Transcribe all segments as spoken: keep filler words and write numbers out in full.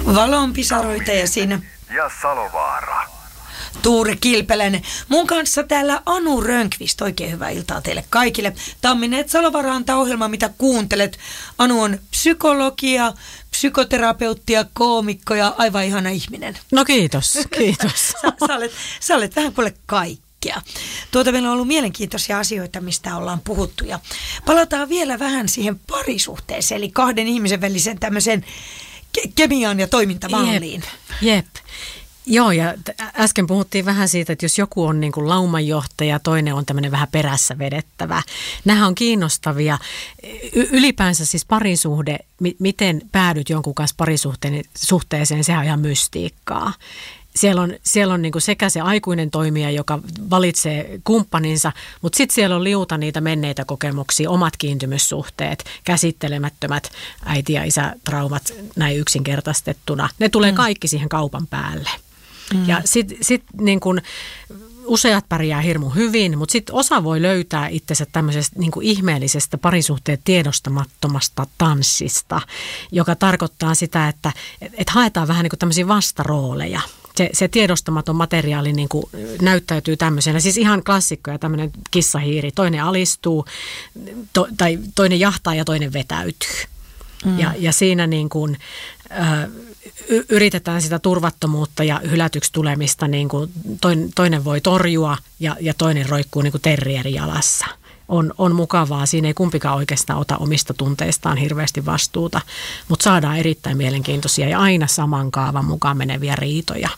Valonpisaroita ja siinä ja Salovaara. Tuure Kilpeläinen. Mun kanssa täällä Anu Rönkvist. Oikein hyvää iltaa teille kaikille. Tammineet Salovaara antaa ohjelma, mitä kuuntelet. Anu on psykologia, psykoterapeutti ja koomikko ja aivan ihana ihminen. No kiitos, kiitos. sä, sä, olet, sä olet vähän kuule kaikkea. Tuota meillä on ollut mielenkiintoisia asioita, mistä ollaan puhuttu. Ja palataan vielä vähän siihen parisuhteeseen, eli kahden ihmisen välisen tämmöiseen ke- kemiaan ja toimintamalliin. Jep, jep. Joo, ja äsken puhuttiin vähän siitä, että jos joku on niin kuin laumanjohtaja, toinen on tämmöinen vähän perässä vedettävä. Nämähän on kiinnostavia. Y- ylipäänsä siis parisuhde, mi- miten päädyt jonkun kanssa parisuhteeseen, sehän on ihan mystiikkaa. Siellä on, siellä on niin kuin sekä se aikuinen toimija, joka valitsee kumppaninsa, mutta sitten siellä on liuta niitä menneitä kokemuksia, omat kiintymyssuhteet, käsittelemättömät äiti- ja isätraumat näin yksinkertaistettuna. Ne tulee kaikki siihen kaupan päälle. Mm. Ja sitten sit niin kuin useat pärjää hirmu hyvin, mutta sitten osa voi löytää itsensä tämmöisestä niin kuin ihmeellisestä parisuhteen tiedostamattomasta tanssista, joka tarkoittaa sitä, että et haetaan vähän niin kuin tämmöisiä vastarooleja. Se, se tiedostamaton materiaali niin kuin näyttäytyy tämmöisenä, siis ihan klassikkoja, tämmöinen kissahiiri, toinen alistuu to, tai toinen jahtaa ja toinen vetäytyy. Mm. Ja, ja siinä niin kuin, ö, yritetään sitä turvattomuutta ja hylätyksi tulemista, niin kuin toinen, toinen voi torjua ja, ja toinen roikkuu niin kuin terrieri jalassa. On, on mukavaa, siinä ei kumpikaan oikeastaan ota omista tunteistaan hirveästi vastuuta, mutta saadaan erittäin mielenkiintoisia ja aina saman kaavan mukaan meneviä riitoja.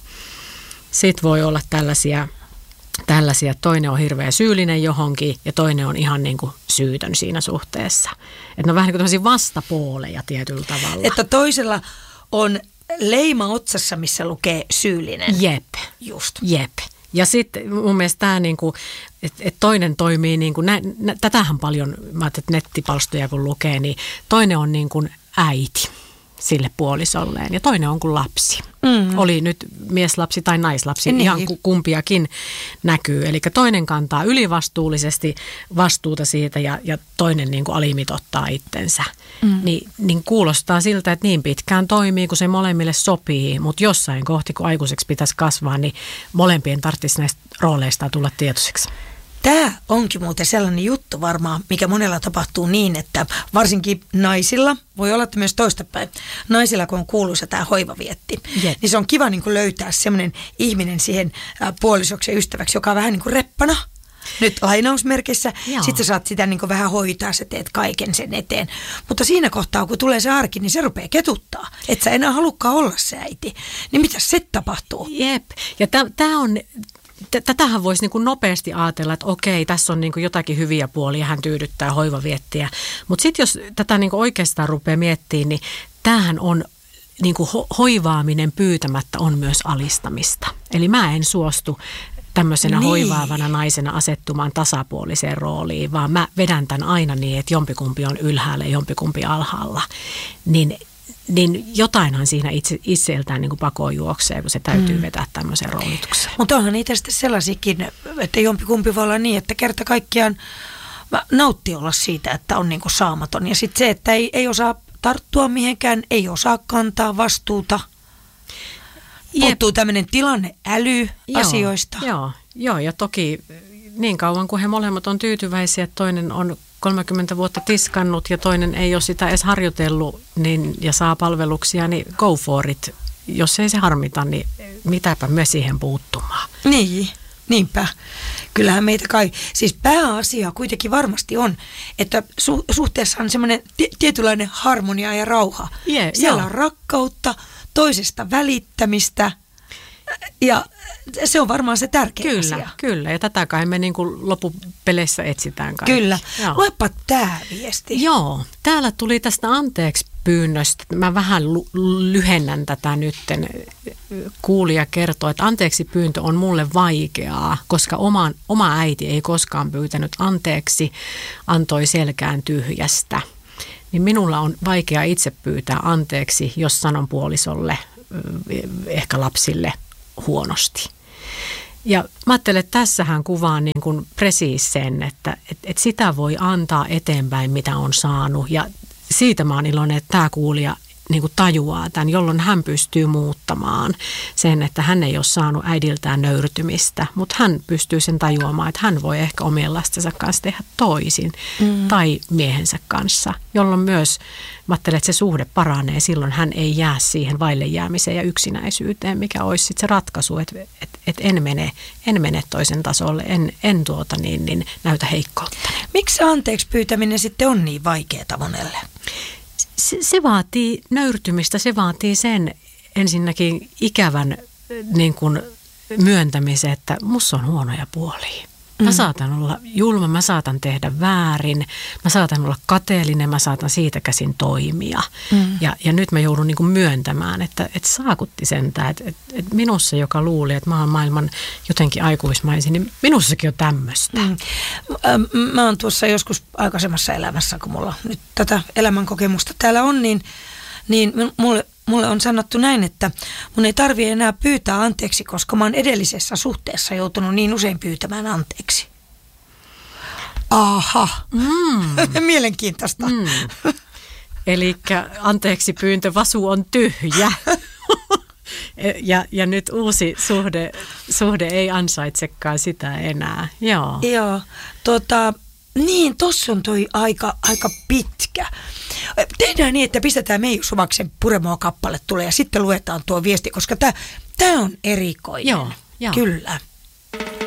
Sitten voi olla tällaisia, tällaisia, että toinen on hirveän syyllinen johonkin ja toinen on ihan niin kuin syytön siinä suhteessa. Että ne on vähän niin kuin tämmöisiä vastapooleja tietyllä tavalla. Että toisella on leima otsassa, missä lukee syyllinen. Jep. Just. Jep. Ja sitten mun mielestä tämä, niinku, että et toinen toimii, niinku, nä, nä, tätähän paljon, mä ajattelin, että nettipalstoja kun lukee, niin toinen on niin kuin äiti sille puolisolleen ja toinen on kuin lapsi. Mm. Oli nyt mieslapsi tai naislapsi, niin. Ihan kumpiakin näkyy. Eli toinen kantaa ylivastuullisesti vastuuta siitä ja, ja toinen niin kuin alimitottaa itsensä. Mm. Ni, niin kuulostaa siltä, että niin pitkään toimii, kun se molemmille sopii, mutta jossain kohti, kun aikuiseksi pitäisi kasvaa, niin molempien tarvitsisi näistä rooleista tulla tietoiseksi. Tämä onkin muuten sellainen juttu varmaan, mikä monella tapahtuu niin, että varsinkin naisilla, voi olla että myös toistapäin, naisilla kun on kuuluisa tämä hoivavietti, Jep. niin se on kiva niin kuin löytää semmoinen ihminen siihen puolisoksi ja ystäväksi, joka on vähän niin kuin reppana. Nyt lainausmerkissä, sitten sä saat sitä niin kuin vähän hoitaa, sä teet kaiken sen eteen. Mutta siinä kohtaa, kun tulee se arki, niin se rupeaa ketuttaa. Että sä enää halukkaan olla se äiti. Niin mitä se tapahtuu? Jep, ja tämä on... Tätähän voisi niin kuin nopeasti ajatella, että okei, tässä on niin kuin jotakin hyviä puolia, hän tyydyttää hoivaviettiä. Mutta sitten jos tätä niin kuin oikeastaan rupeaa miettimään, niin tämähän on niin kuin ho- hoivaaminen pyytämättä on myös alistamista. Eli mä en suostu tämmöisenä niin. hoivaavana naisena asettumaan tasapuoliseen rooliin, vaan mä vedän tämän aina niin, että jompikumpi on ylhäällä ja jompikumpi alhaalla. Niin niin jotainhan siinä itse, itseltään niin kuin pakoon juoksee, kun se täytyy mm. vetää tämmöiseen roolitukseen. Mutta onhan niitä sitten sellaisikin, että jompikumpi voi olla niin, että kerta kaikkiaan nauttii olla siitä, että on niin kuin saamaton. Ja sitten se, että ei, ei osaa tarttua mihinkään, ei osaa kantaa vastuuta. Puuttuu tämmöinen tilanneäly joo, asioista. Joo, joo, ja toki niin kauan kuin he molemmat on tyytyväisiä, että toinen on kolmekymmentä vuotta tiskannut ja toinen ei ole sitä edes harjoitellut niin, ja saa palveluksia, niin go for it. Jos ei se harmita, niin mitäpä myös siihen puuttumaan. Niin, niinpä. Kyllähän meitä kai, siis pääasia kuitenkin varmasti on, että su- suhteessa on semmoinen t- tietynlainen harmonia ja rauha. Yeah, Siellä joo. on rakkautta, toisesta välittämistä. Ja se on varmaan se tärkeä kyllä, asia. Kyllä, ja tätä kai me niin kuin loppupeleissä etsitään kaikki. Kyllä. Joo. Luepa tämä viesti. Joo, täällä tuli tästä anteeksi pyynnöstä. Mä vähän lyhennän tätä nytten. Kuulija kertoo, että anteeksi pyyntö on mulle vaikeaa, koska oma, oma äiti ei koskaan pyytänyt anteeksi, antoi selkään tyhjästä. Niin minulla on vaikea itse pyytää anteeksi, jos sanon puolisolle, ehkä lapsille, huonosti. Ja mä ajattelen, että tässähän kuvaa niin kuin presiis sen, että, että, että sitä voi antaa eteenpäin, mitä on saanut. Ja siitä mä oon iloinen, että tämä kuulija niin kuin tajuaa tämän, jolloin hän pystyy muuttamaan sen, että hän ei ole saanut äidiltään nöyrtymistä, mutta hän pystyy sen tajuamaan, että hän voi ehkä omien lastensa kanssa tehdä toisin mm. tai miehensä kanssa, jolloin myös mä ajattelen, että se suhde paranee, silloin hän ei jää siihen vaille jäämiseen ja yksinäisyyteen, mikä olisi sitten se ratkaisu, että, että, että en, mene, en mene toisen tasolle, en, en tuota niin, niin näytä heikkoutta. Miksi anteeksi pyytäminen sitten on niin vaikeaa monelle? Se, se vaatii nöyrtymistä, se vaatii sen ensinnäkin ikävän niin kuin myöntämisen, että musta on huonoja puolia. Mä saatan olla julma, mä saatan tehdä väärin, mä saatan olla kateellinen, mä saatan siitä käsin toimia. Mm. Ja, ja nyt mä joudun niin kuin myöntämään, että, että saakutti sentään, että, että, että minussa, joka luuli, että mä oon maailman jotenkin aikuismaisin, niin minussakin on tämmöistä. Mm. Mä oon tuossa joskus aikaisemmassa elämässä, kun mulla nyt tätä elämänkokemusta täällä on, niin, niin mulle Mulle on sanottu näin, että mun ei tarvitse enää pyytää anteeksi, koska mä oon edellisessä suhteessa joutunut niin usein pyytämään anteeksi. Aha, mm. Mielenkiintoista. Mm. Eli anteeksi pyyntö vasu on tyhjä. Ja, ja nyt uusi suhde, suhde ei ansaitsekaan sitä enää. Joo, Joo tota... Niin, tossa on toi aika, aika pitkä. Tehdään niin, että pistetään Meiju Suvaksen Puremoa kappale tulee ja sitten luetaan tuo viesti, koska tämä on erikoinen. Joo, joo. Kyllä.